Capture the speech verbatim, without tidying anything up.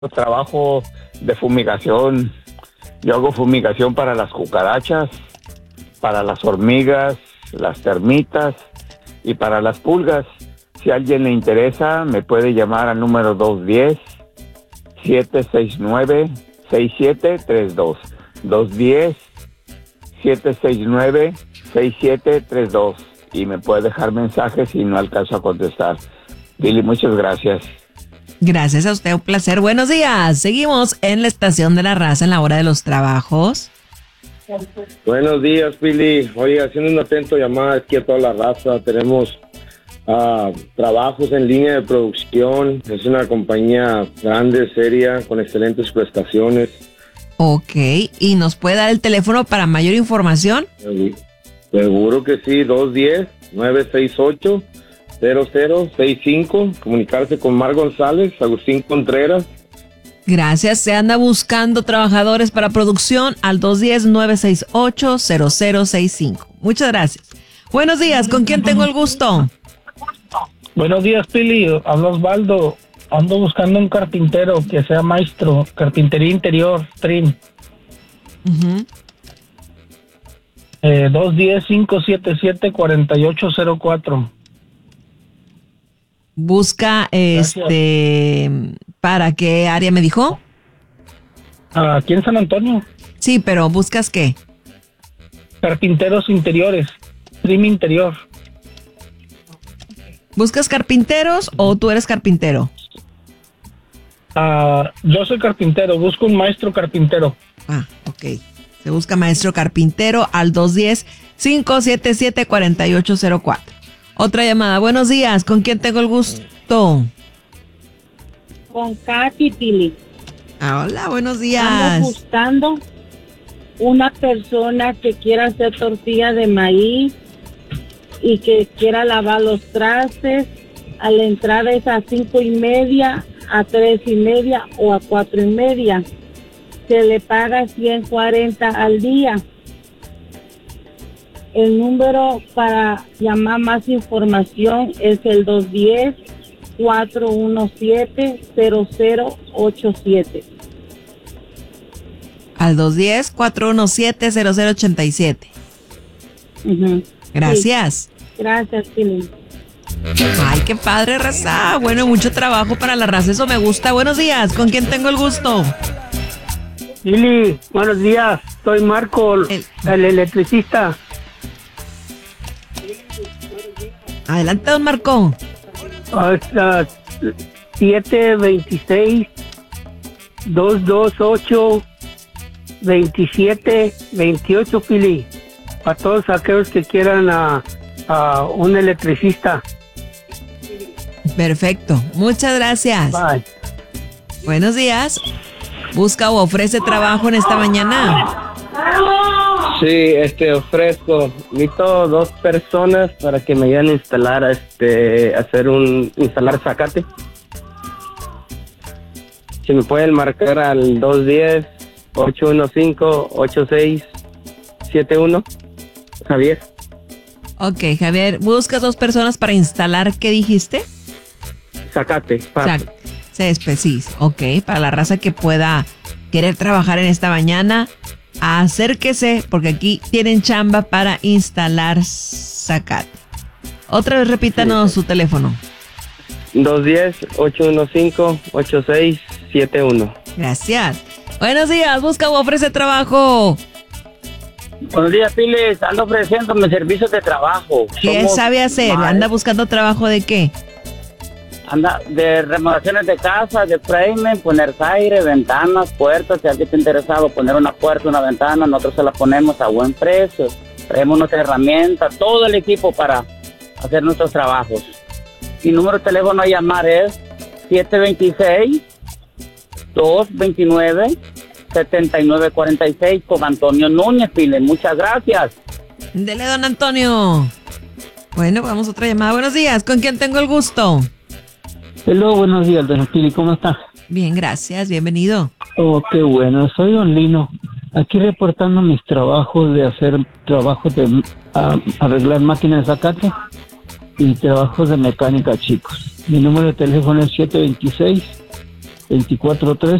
trabajo de fumigación. Yo hago fumigación para las cucarachas, para las hormigas, las termitas y para las pulgas. Si a alguien le interesa, me puede llamar al número dos uno cero, siete seis nueve, seis siete tres dos. dos uno cero, siete seis nueve, seis siete tres dos. Y me puede dejar mensajes si no alcanzo a contestar. Billy, muchas gracias. Gracias a usted, un placer. Buenos días. Seguimos en la estación de la raza en la hora de los trabajos. Buenos días, Pili. Oye, haciendo un atento llamada aquí a toda la raza. Tenemos uh, trabajos en línea de producción. Es una compañía grande, seria, con excelentes prestaciones. Ok, ¿y nos puede dar el teléfono para mayor información? Seguro que sí, dos uno cero, nueve seis ocho, cero cero seis cinco. Comunicarse con Mar González, Agustín Contreras. Gracias. Se anda buscando trabajadores para producción al dos uno cero, nueve seis ocho, cero cero seis cinco. Muchas gracias. Buenos días, ¿con quién tengo el gusto? Buenos días, Pili. Habla Osvaldo. Ando buscando un carpintero que sea maestro, carpintería interior, trim. Uh-huh. Eh, dos uno cero, cinco siete siete, cuatro ocho cero cuatro. Busca, este, ¿para qué área me dijo? Aquí en San Antonio. Sí, pero ¿buscas qué? Carpinteros interiores, trim interior. ¿Buscas carpinteros o tú eres carpintero? Uh, yo soy carpintero, busco un maestro carpintero. Ah, ok. Se busca maestro carpintero al dos uno cero, cinco siete siete, cuatro ocho cero cuatro. Otra llamada. Buenos días, ¿con quién tengo el gusto? Con Katy, Pili. Ah, hola, buenos días. Ando buscando una persona que quiera hacer tortilla de maíz y que quiera lavar los trastes. A la entrada es a cinco y media, a tres y media o a cuatro y media. Se le paga ciento cuarenta al día. El número para llamar más información es el dos uno cero, cuatro uno siete, cero cero ocho siete. Al dos uno cero, cuatro uno siete, cero cero ocho siete. Uh-huh. Gracias. Sí. Gracias, Pili. Ay, qué padre, raza. Bueno, mucho trabajo para la raza, eso me gusta. Buenos días, ¿con quién tengo el gusto? Lili, buenos días. Soy Marco, el, el electricista. Adelante, don Marco. Hasta siete veintiséis, dos dos ocho, veintisiete veintiocho, Pili. Para todos aquellos que quieran a, a un electricista. Perfecto, muchas gracias. Bye. Buenos días. ¿Busca o ofrece trabajo en esta mañana? Sí, este, ofrezco. Necesito dos personas para que me ayuden a instalar, este, hacer un, instalar zacate. Si me pueden marcar al dos uno cero, ocho uno cinco, ocho seis siete uno. Javier. Ok, Javier, ¿buscas dos personas para instalar qué dijiste? Zacate. Zac- Césped, sí, ok, para la raza que pueda querer trabajar en esta mañana, acérquese porque aquí tienen chamba para instalar zacate. Otra vez repítanos sí. Su teléfono. dos uno cero, ocho uno cinco, ocho seis siete uno. Gracias. Buenos días, busca o ofrece trabajo. Buenos días, Piles. Ando ofreciéndome servicios de trabajo. ¿Qué Somos sabe hacer? Madres. ¿Anda buscando trabajo de qué? Anda de remodelaciones de casa, de framing, poner aire, ventanas, puertas. Si alguien está interesado poner una puerta, una ventana, nosotros se la ponemos a buen precio. Traemos nuestra herramienta, todo el equipo para hacer nuestros trabajos. Mi número de teléfono a llamar es siete dos seis, dos dos nueve, siete nueve cuatro seis con Antonio Núñez, Pile. Muchas gracias. Dele, don Antonio. Bueno, vamos a otra llamada. Buenos días, ¿con quién tengo el gusto? Hello, buenos días, don Pili, ¿cómo está? Bien, gracias, bienvenido. Oh, qué bueno, soy don Lino. Aquí reportando mis trabajos de hacer trabajos de uh, arreglar máquinas de zacate y trabajos de mecánica, chicos. Mi número de teléfono es siete dos seis, veinticuatro tres